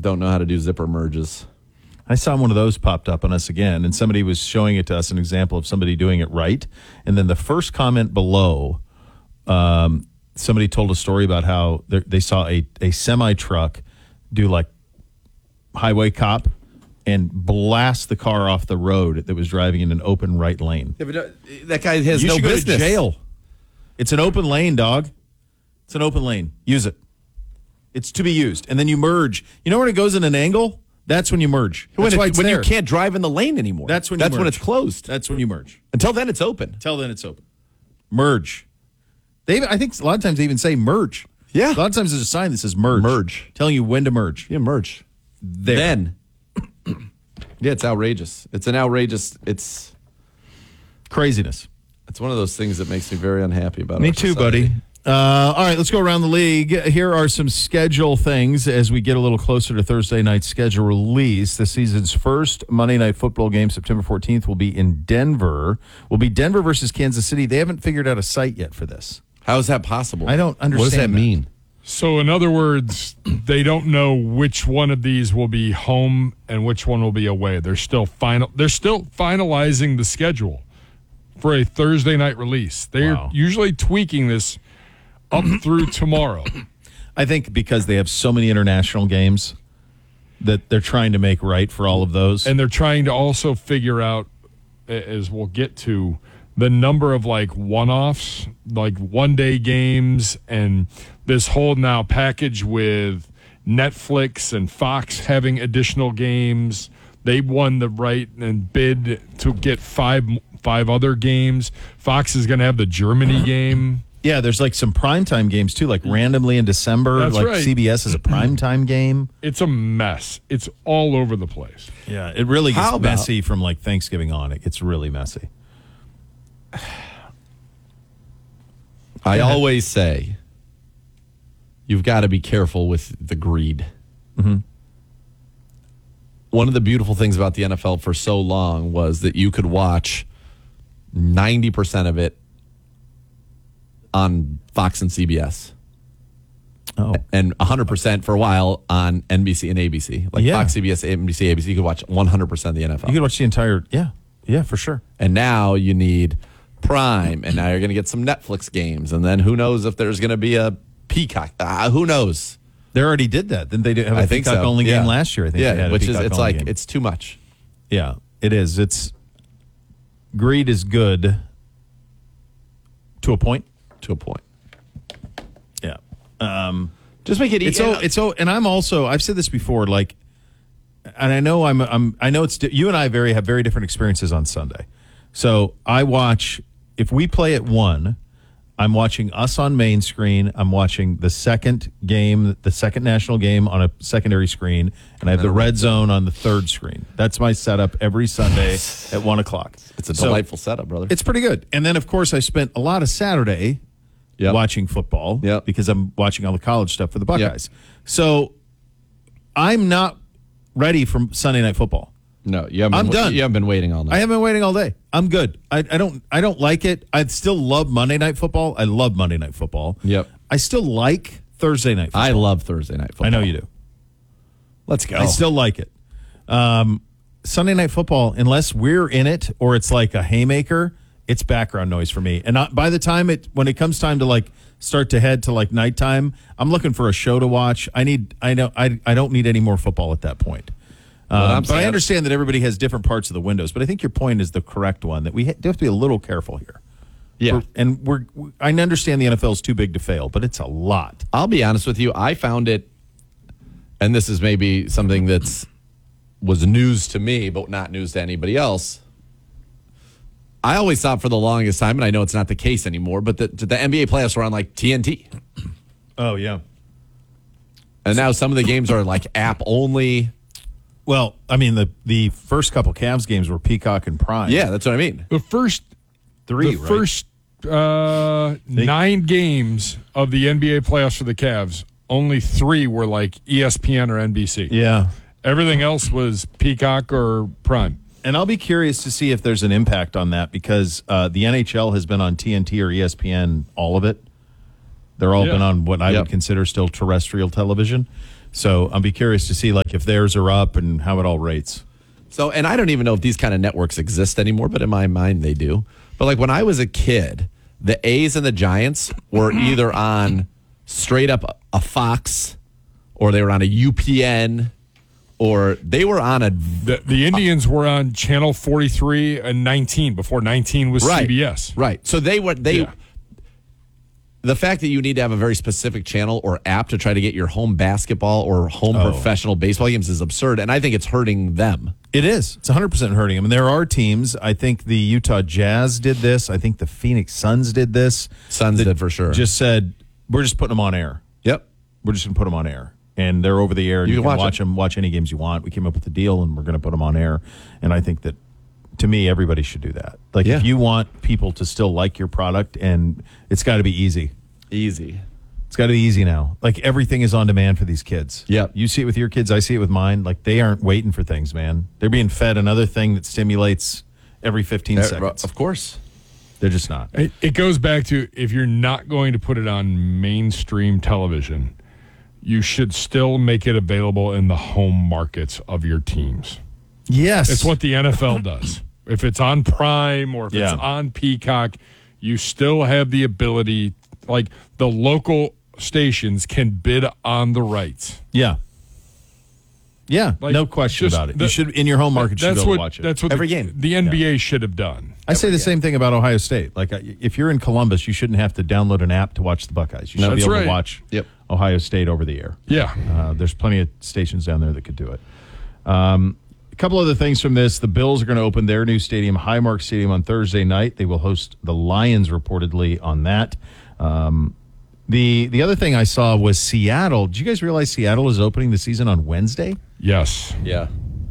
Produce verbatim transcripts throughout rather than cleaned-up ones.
don't know how to do zipper merges. I saw one of those popped up on us again, and somebody was showing it to us, an example of somebody doing it right. And then the first comment below, um, somebody told a story about how they saw a, a semi-truck do like highway cop and blast the car off the road that was driving in an open right lane. Yeah, but uh, that guy has you no should business. Go to jail. It's an open lane, dog. It's an open lane. Use it. It's to be used. And then you merge. You know when it goes in an angle? That's when you merge. That's when why it, it's when there. you can't drive in the lane anymore. That's when you That's merge. when it's closed. That's when you merge. Until then, it's open. Until then, it's open. Merge. They, I think a lot of times they even say merge. Yeah. A lot of times there's a sign that says merge. Merge. Telling you when to merge. Yeah, merge. There. Then. Yeah, it's outrageous. It's an outrageous, it's craziness. It's one of those things that makes me very unhappy about Me our too, society. buddy. Uh, all right, let's go around the league. Here are some schedule things as we get a little closer to Thursday night's schedule release. The season's first Monday Night Football game, September fourteenth, will be in Denver. Will be Denver versus Kansas City. They haven't figured out a site yet for this. How is that possible? I don't understand. What does that, that mean? So, in other words, they don't know which one of these will be home and which one will be away. They're still final. They're still finalizing the schedule for a Thursday night release. They're Wow. usually tweaking this up through tomorrow. I think because they have so many international games that they're trying to make right for all of those. And they're trying to also figure out, as we'll get to, the number of like one-offs, like one-day games, and this whole now package with Netflix and Fox having additional games. They won the right and bid to get five five other games. Fox is going to have the Germany game. Yeah, there's like some primetime games too, like randomly in December. That's like right. C B S is a primetime game. It's a mess. It's all over the place. Yeah, it really gets How about- messy from like Thanksgiving on. It gets really messy. I always say you've got to be careful with the greed. Mm-hmm. One of the beautiful things about the N F L for so long was that you could watch ninety percent of it on Fox and C B S. Oh, And one hundred percent for a while on N B C and A B C. Like Yeah. Fox, C B S, N B C, A B C, you could watch one hundred percent of the N F L. you could watch the entire. Yeah, yeah, for sure. And now you need Prime, and now you're going to get some Netflix games, and then who knows if there's going to be a Peacock. Uh, who knows? They already did that. Didn't they do- have a I think Peacock so. only Yeah. game last year? I think yeah, they had a which is Peacock it's only like game. it's too much. Yeah, it is. It's greed is good to a point. To a point. Yeah. Um, Just make it it's easy. so it's so, and I'm also I've said this before. Like, and I know I'm I'm I know it's di- you and I very have very different experiences on Sunday. So I watch if we play at one. I'm watching us on main screen. I'm watching the second game, the second national game on a secondary screen, and I have the red zone on the third screen. That's my setup every Sunday at one o'clock. It's a So delightful setup, brother. it's pretty good. And then, of course, I spent a lot of Saturday Yep. watching football Yep. because I'm watching all the college stuff for the Buckeyes. So I'm not ready for Sunday Night Football. no, you haven't I'm been, done. You haven't been waiting all night. I haven't been waiting all day. I'm good. I, I don't I don't like it. I still love Monday Night Football. I love Monday Night Football. Yep. I still like Thursday Night Football. I love Thursday night football. I know you do. Let's go. I still like it. Um, Sunday Night Football, unless we're in it or it's like a haymaker, it's background noise for me. And not, by the time it when it comes time to like start to head to like nighttime, I'm looking for a show to watch. I need I know I I don't need any more football at that point. Um, Well, I'm but I saying- understand that everybody has different parts of the windows. But I think your point is the correct one that we ha- have to be a little careful here. yeah. We're- and we're I understand the N F L is too big to fail, but it's a lot. I'll be honest with you. I found it, and this is maybe something that's was news to me, but not news to anybody else. I always thought for the longest time, and I know it's not the case anymore, but the, the N B A playoffs were on like T N T. Oh yeah. And now some of the games are like app only. Well, I mean the the first couple Cavs games were Peacock and Prime. Yeah, that's what I mean. The first three. the right? first uh, nine games of the N B A playoffs for the Cavs, only three were like E S P N or N B C. Yeah. Everything else was Peacock or Prime. And I'll be curious to see if there's an impact on that because uh, the N H L has been on T N T or E S P N, all of it. They're all Yeah. been on what I Yep. would consider still terrestrial television. So I'll be curious to see like if theirs are up and how it all rates. So, and I don't even know if these kind of networks exist anymore, but in my mind they do. But like when I was a kid, the A's and the Giants were either on straight up a Fox, or they were on a U P N, or they were on a The, the Indians were on Channel forty-three and nineteen before nineteen was right, C B S. Right. So they were they. Yeah. The fact that you need to have a very specific channel or app to try to get your home basketball or home Oh. professional baseball games is absurd, and I think it's hurting them. It is. It's one hundred percent hurting them. And there are teams. I think the Utah Jazz did this. I think the Phoenix Suns did this. Suns that did for sure. Just said, we're just putting them on air. Yep. We're just going to put them on air. And they're over the air. And You you, can can watch watch them, watch any games you want. We came up with a deal, and we're going to put them on air. And I think that, to me, everybody should do that. Like, Yeah. if you want people to still like your product, and it's got to be easy. Easy. It's got to be easy now. Like, everything is on demand for these kids. Yep. You see it with your kids. I see it with mine. Like, they aren't waiting for things, man. They're being fed another thing that stimulates every fifteen Uh, seconds. Of course. They're just not. It, it goes back to if you're not going to put it on mainstream television, you should still make it available in the home markets of your teams. Yes. It's what the N F L does. If it's on Prime or if Yeah. it's on Peacock, you still have the ability, like the local stations can bid on the rights. Yeah. Yeah, Like, no question just about it. the- you should, in your home market, you should That's be able what to watch it. that's what Every the, game. the N B A should have done. I say the same thing about Ohio State. Like, I- if you're in Columbus, you shouldn't have to download an app to watch the Buckeyes. You should No. be That's able right. to watch Yep. Ohio State over the air. Yeah. Uh, there's plenty of stations down there that could do it. Um, a couple other things from this. The Bills are going to open their new stadium, Highmark Stadium, on Thursday night. They will host the Lions reportedly on that. Um, the the other thing I saw was Seattle. Did you guys realize Seattle is opening the season on Wednesday Yes. Yeah.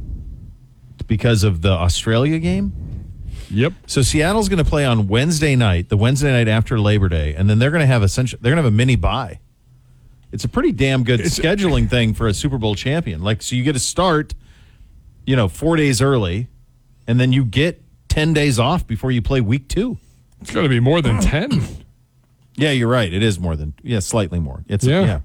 because of the Australia game? Yep. So Seattle's going to play on Wednesday night, the Wednesday night after Labor Day, and then they're going to have essentially they're going to have a mini bye. It's a pretty damn good It's- scheduling thing for a Super Bowl champion. Like, so you get to start, you know, four days early, and then you get ten days off before you play week two. It's going to be more than ten. Yeah, you're right. It is more than yeah, slightly more. It's Yeah. yeah.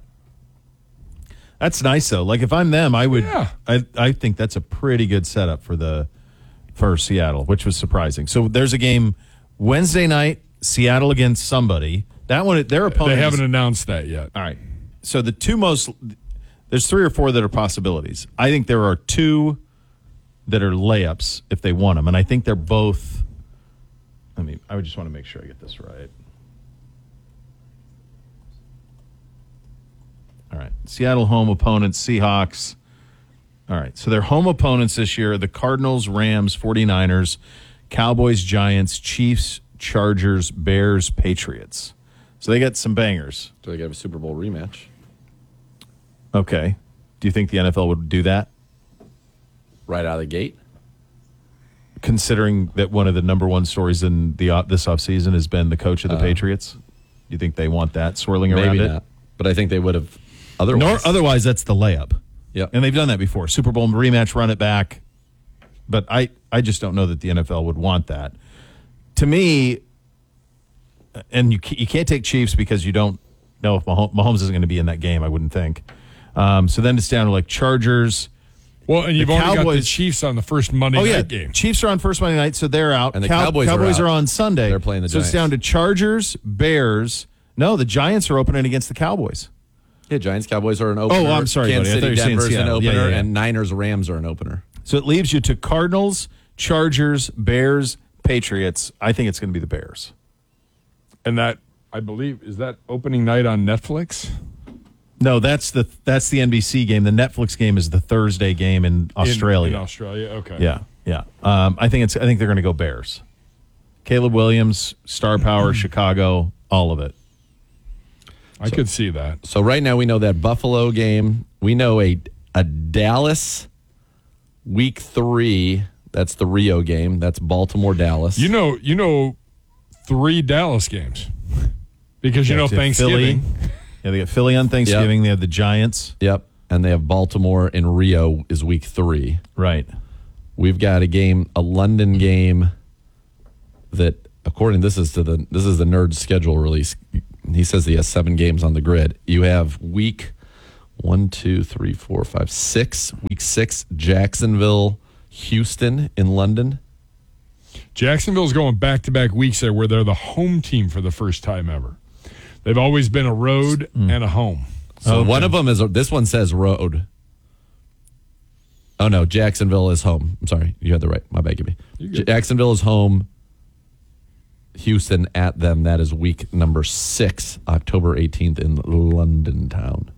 That's nice though. Like if I'm them, I would. Yeah. I I think that's a pretty good setup for the for Seattle, which was surprising. So there's a game Wednesday night, Seattle against somebody. That one, their opponent. They is- haven't announced that yet. All right. So the two most, there's three or four that are possibilities. I think there are two that are layups if they want them, and I think they're both. I mean, I would just want to make sure I get this right. All right. Seattle home opponents, Seahawks. All right. So their home opponents this year are the Cardinals, Rams, 49ers, Cowboys, Giants, Chiefs, Chargers, Bears, Patriots. So they got some bangers. Do they get a Super Bowl rematch? Okay. Do you think the N F L would do that? Right out of the gate? Considering that one of the number one stories in the uh, this offseason has been the coach of the Patriots? Do you think they want that swirling around Maybe it? not. But I think they would have otherwise. Nor, otherwise, that's the layup. Yep. And they've done that before. Super Bowl rematch, run it back. But I, I just don't know that the N F L would want that. To me, and you, ca- you can't take Chiefs because you don't know if Mahomes, Mahomes isn't going to be in that game, I wouldn't think. Um, so then it's down to like Chargers. Well, and you've The only got the Cowboys- Chiefs on the first Monday Oh, yeah. night game. Chiefs are on first Monday night, so they're out. And the Cowboys are out. are on Sunday. They're playing the So it's Giants. down to Chargers, Bears. No, the Giants are opening against the Cowboys. Yeah, Giants, Cowboys are an opener. Oh, I'm sorry, Kansas buddy. I thought City, you were saying Denver's an Seattle. Yeah, opener, yeah, yeah. and Niners, Rams are an opener. So it leaves you to Cardinals, Chargers, Bears, Patriots. I think it's going to be the Bears. And that, I believe, is that opening night on Netflix? No, that's the that's the N B C game. The Netflix game is the Thursday game in In- Australia. In, Australia, okay. Yeah, yeah. Um, I think it's. I think they're going to go Bears. Caleb Williams, star power, Chicago, all of it. I could see that. So right now we know that Buffalo game. We know a a Dallas week three. That's the Rio game. That's Baltimore, Dallas. You know, you know, three Dallas games because you Yeah, know so you have Thanksgiving. Philly. Yeah, they got Philly on Thanksgiving. They have the Giants. Yep. And they have Baltimore in Rio is week three. Right. We've got a game, a London game that, according this is to the this is the Nerd schedule release. He says he has seven games on the grid. You have week One, two, three, four, five, six. Week six, Jacksonville, Houston in London. Jacksonville's going back-to-back weeks there where they're the home team for the first time ever. They've always been a road mm. and a home. So okay. one of them is, this one says road. Oh, no, Jacksonville is home. I'm sorry. You had the right. My bad, Gibby. Jacksonville is home. Houston at them. That is week number six, October eighteenth in London town.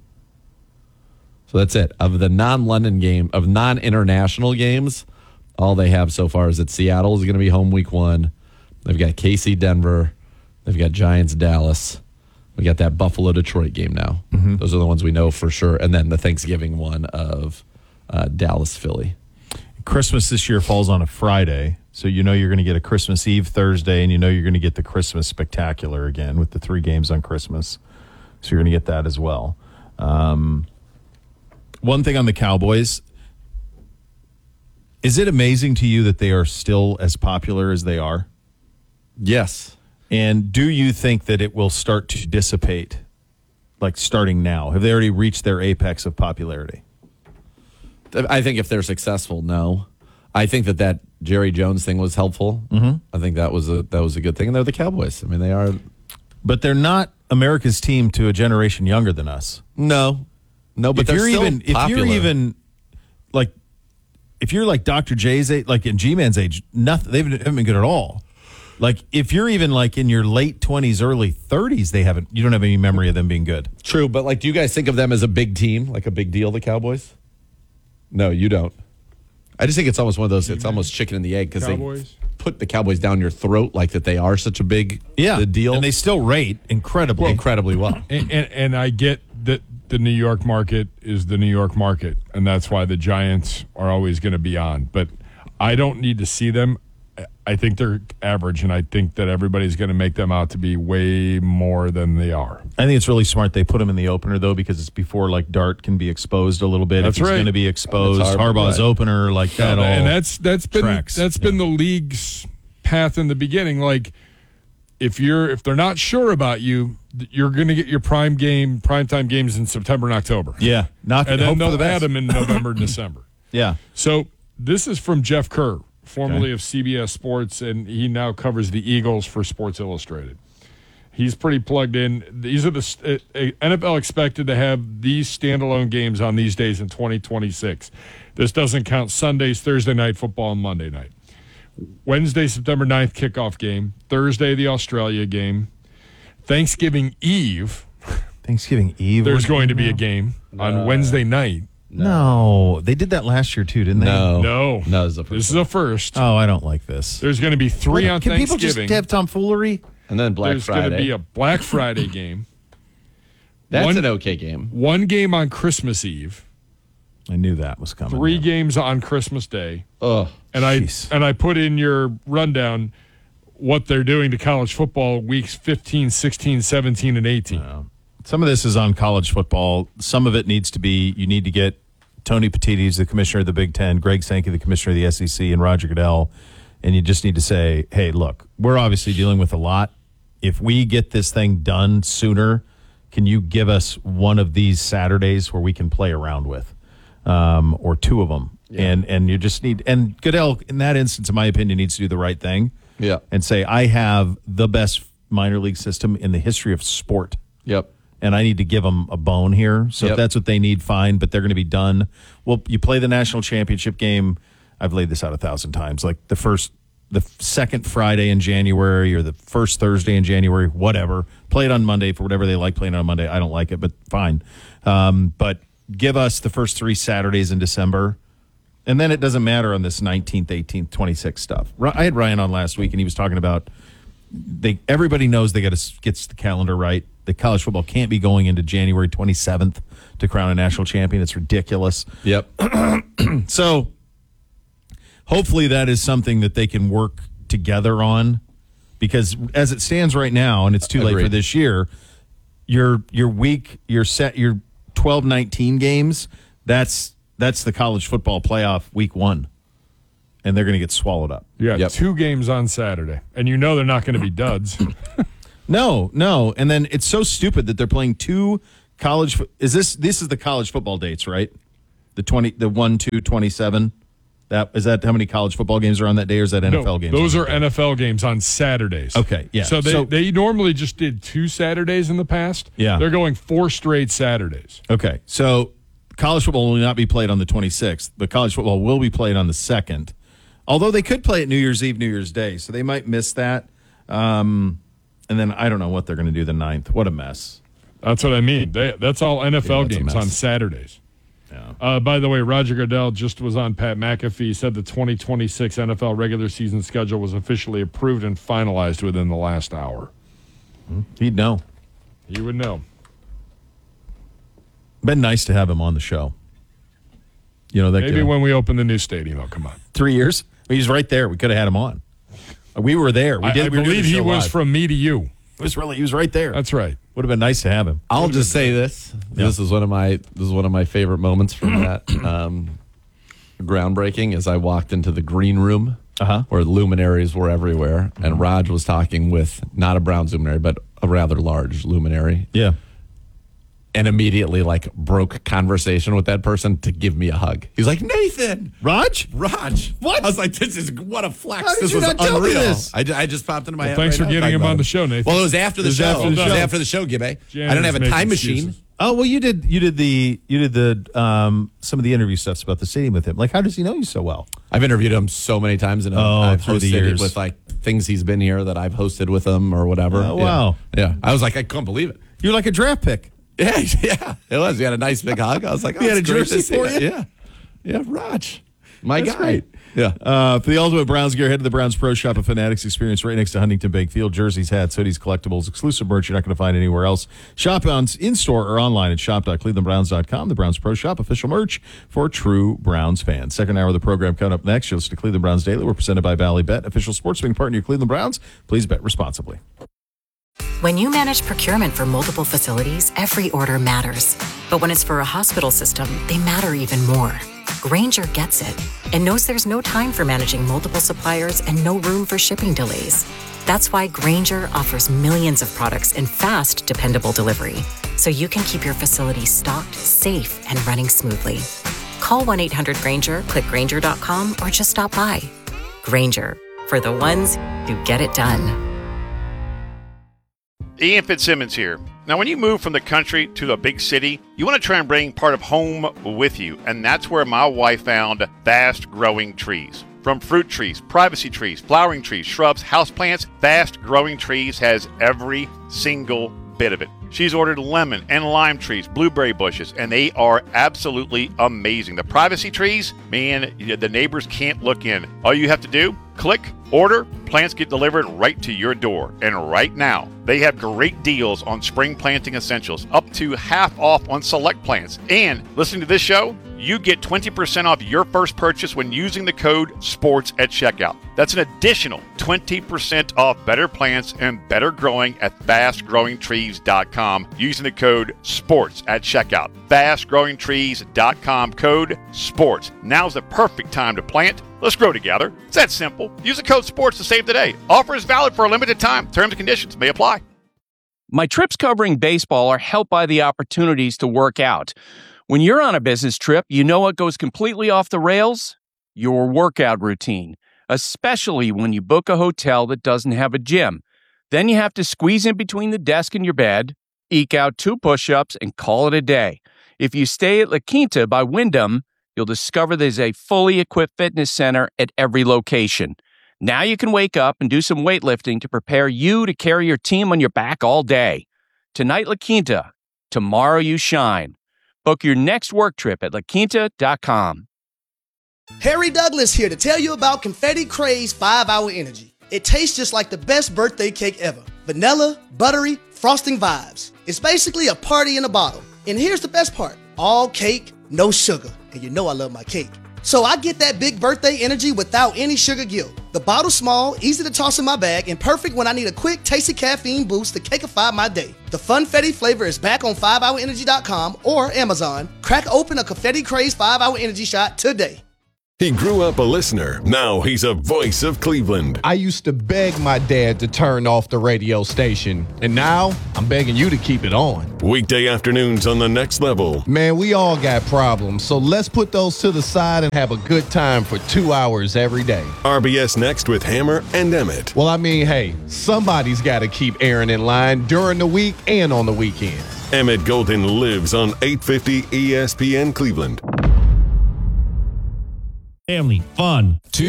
So that's it. Of the non-London game, of non-international games, all they have so far is that Seattle is going to be home week one. They've got K C, Denver. They've got Giants, Dallas. We got that Buffalo, Detroit game now. Mm-hmm. Those are the ones we know for sure. And then the Thanksgiving one of uh, Dallas, Philly. Christmas this year falls on a Friday, so you know you're going to get a Christmas Eve Thursday, and you know you're going to get the Christmas Spectacular again with the three games on Christmas. So you're going to get that as well. Um, one thing on the Cowboys, is it amazing to you that they are still as popular as they are? Yes. And do you think that it will start to dissipate, like starting now? Have they already reached their apex of popularity? I think if they're successful, no. I think that that Jerry Jones thing was helpful. Mm-hmm. I think that was a that was a good thing. And they're the Cowboys. I mean, they are. But they're not America's team to a generation younger than us. No. No, but if they're you're still even, popular. If you're even, like, if you're like Doctor J's age, like in G-Man's age, nothing, they haven't been good at all. Like, if you're even like in your late twenties, early thirties, they haven't, you don't have any memory of them being good. True, but like, do you guys think of them as a big team, like a big deal, the Cowboys? No, you don't. I just think it's almost one of those, it's almost chicken and the egg because they put the Cowboys down your throat like that they are such a big yeah, the deal. And they still rate incredibly. Well, incredibly well. And, and, and I get that the New York market is the New York market, and that's why the Giants are always going to be on. But I don't need to see them. I think they're average, and I think that everybody's going to make them out to be way more than they are. I think it's really smart they put them in the opener, though, because it's before, like, Dart can be exposed a little bit. That's if he's right. going to be exposed, Harbaugh's right. opener, like that yeah, all And that's that's been tracks. that's yeah. been the league's path in the beginning. Like, if you're if they're not sure about you, you're going to get your prime game, primetime games in September and October. Yeah. Not and then hope they'll for the add best. them in November and December. Yeah. So this is from Jeff Kerr, formerly Okay. of C B S Sports, and he now covers the Eagles for Sports Illustrated. He's pretty plugged in. These are the uh, N F L expected to have these standalone games on these days in twenty twenty-six. This doesn't count Sundays, Thursday night football, and Monday night. Wednesday, September ninth, kickoff game. Thursday, the Australia game. Thanksgiving Eve, Thanksgiving Eve. there's going to be a game on Wednesday night. No. no. They did that last year, too, didn't they? No. No. No, this is, the first this is a first. Oh, I don't like this. There's going to be three on Can Thanksgiving. people just have tomfoolery? And then Black There's Friday. going to be a Black Friday game. That's one, an okay game. One game on Christmas Eve. I knew that was coming. Three yeah. games on Christmas Day. Ugh. And I Jeez. and I put in your rundown what they're doing to college football weeks fifteen, sixteen, seventeen, and eighteen. Uh, some of this is on college football. Some of it needs to be, you need to get Tony Petides, the commissioner of the Big Ten, Greg Sankey, the commissioner of the S E C, and Roger Goodell, and you just need to say, hey, look, we're obviously dealing with a lot. If we get this thing done sooner, can you give us one of these Saturdays where we can play around with, um, or two of them? Yeah. And and you just need, and Goodell, in that instance, in my opinion, needs to do the right thing. Yeah. And say, I have the best minor league system in the history of sport. Yep. And I need to give them a bone here. So Yep. if that's what they need, fine, but they're going to be done. Well, you play the national championship game. I've laid this out a thousand times. Like the first, the second Friday in January or the first Thursday in January, whatever. Play it on Monday for whatever they like playing on Monday. I don't like it, but fine. Um, but give us the first three Saturdays in December. And then it doesn't matter on this nineteenth, eighteenth, twenty-sixth stuff. I had Ryan on last week, and he was talking about they. Everybody knows they got to get the calendar right. The college football can't be going into January twenty-seventh to crown a national champion. It's ridiculous. Yep. So hopefully that is something that they can work together on, because as it stands right now, and it's too late Agreed. for this year, your your week, your set, your twelve nineteen games, that's that's the college football playoff week one, and they're going to get swallowed up. Yeah, Yep. two games on Saturday. And you know they're not going to be duds. No, no. And then it's so stupid that they're playing two college fo- is this this is the college football dates, right? The twenty, the one, two, twenty-seven. That is that how many college football games are on that day, or is that N F L no, games? Those on are that day? N F L games on Saturdays. Okay, yeah. So they, So- they normally just did two Saturdays in the past. Yeah. They're going four straight Saturdays. Okay, so college football will not be played on the twenty-sixth, but college football will be played on the second. Although they could play it New Year's Eve, New Year's Day, so they might miss that. Um, and then I don't know what they're going to do the ninth. What a mess. That's what I mean. They, that's all N F L Yeah, that's a games mess. on Saturdays. Yeah. Uh, by the way, Roger Goodell just was on Pat McAfee. He said the twenty twenty-six N F L regular season schedule was officially approved and finalized within the last hour. He'd know. You would know. Been nice to have him on the show. You know, that Maybe guy. when we open the new stadium. Oh, come on. Three years. He's right there. We could have had him on. We were there. We I, did. I we were doing believe the he show was live. from me to you. It was really. He was right there. That's right. Would have been nice to have him. I'll just say this. Yeah. This is one of my this is one of my favorite moments from that um, groundbreaking. As I walked into the green room Uh-huh. where luminaries were everywhere, and Raj was talking with not a Browns luminary, but a rather large luminary, Yeah. and immediately like broke conversation with that person to give me a hug. He's like, Nathan, Raj. Raj. What? I was like, this is what a flex. How did this you was not tell me unreal. this? I, ju- I just popped into my Well, head. thanks right for now getting talking him about on the it. show, Nathan. Well, it was after the It was show. after the It was show. after the show, Gibbe. I Janet's don't have a making time machine. excuses. Oh well, you did. You did the. You did the. Um, some of the interview stuffs about the stadium with him. Like, how does he know you so well? I've interviewed him so many times, and Oh, I've through the hosted years. with like things he's been here that I've hosted with him or whatever. Oh, Yeah. wow. Yeah, I was like, I couldn't believe it. You're like a draft pick. Yeah, yeah, it was. He had a nice big hug. I was like, oh, He had it's a great jersey to see for it. you? Yeah, yeah, Raj, my That's guy. great. Yeah. Uh, for the ultimate Browns gear, head to the Browns Pro Shop, a Fanatics experience right next to Huntington Bank Field. Jerseys, hats, hoodies, collectibles, exclusive merch you're not going to find anywhere else. Shop on in-store or online at shop dot cleveland browns dot com. The Browns Pro Shop, official merch for true Browns fans. Second hour of the program coming up next. You'll listen to Cleveland Browns Daily. We're presented by Valley Bet, official sports betting partner of your Cleveland Browns. Please bet responsibly. When you manage procurement for multiple facilities, every order matters. But when it's for a hospital system, they matter even more. Grainger gets it and knows there's no time for managing multiple suppliers and no room for shipping delays. That's why Grainger offers millions of products in fast, dependable delivery, so you can keep your facility stocked, safe, and running smoothly. Call one eight hundred Grainger, click Grainger dot com, or just stop by. Grainger, for the ones who get it done. Ian Fitzsimmons here. Now, when you move from the country to the big city, you want to try and bring part of home with you, and that's where my wife found Fast Growing Trees. From fruit trees, privacy trees, flowering trees, shrubs, houseplants, Fast Growing Trees has every single bit of it. She's ordered lemon and lime trees, blueberry bushes, and they are absolutely amazing. The privacy trees, man, the neighbors can't look in. All you have to do, click, order, plants get delivered right to your door. And right now, they have great deals on spring planting essentials, up to half off on select plants. And listening to this show, you get twenty percent off your first purchase when using the code SPORTS at checkout. That's an additional twenty percent off better plants and better growing at fast growing trees dot com using the code SPORTS at checkout. fast growing trees dot com code SPORTS. Now's the perfect time to plant. Let's grow together. It's that simple. Use the code SPORTS to save today. Offer is valid for a limited time. Terms and conditions may apply. My trips covering baseball are helped by the opportunities to work out. When you're on a business trip, you know what goes completely off the rails? Your workout routine, especially when you book a hotel that doesn't have a gym. Then you have to squeeze in between the desk and your bed, eke out two push-ups, and call it a day. If you stay at La Quinta by Wyndham, you'll discover there's a fully equipped fitness center at every location. Now you can wake up and do some weightlifting to prepare you to carry your team on your back all day. Tonight, La Quinta. Tomorrow, you shine. Book your next work trip at la quinta dot com. Harry Douglas here to tell you about Confetti Craze five hour Energy. It tastes just like the best birthday cake ever. Vanilla, buttery, frosting vibes. It's basically a party in a bottle. And here's the best part. All cake, no sugar. And you know I love my cake. So I get that big birthday energy without any sugar guilt. The bottle's small, easy to toss in my bag, and perfect when I need a quick, tasty caffeine boost to cakeify my day. The Funfetti flavor is back on five hour energy dot com or Amazon. Crack open a Confetti Craze five hour Energy shot today. He grew up a listener. Now he's a voice of Cleveland. I used to beg my dad to turn off the radio station, and now I'm begging you to keep it on. Weekday afternoons on The Next Level. Man, we all got problems, so let's put those to the side and have a good time for two hours every day. R B S Next with Hammer and Emmett. Well, I mean, hey, somebody's got to keep Aaron in line during the week and on the weekends. Emmett Golden lives on eight fifty E S P N Cleveland. Family, fun. Two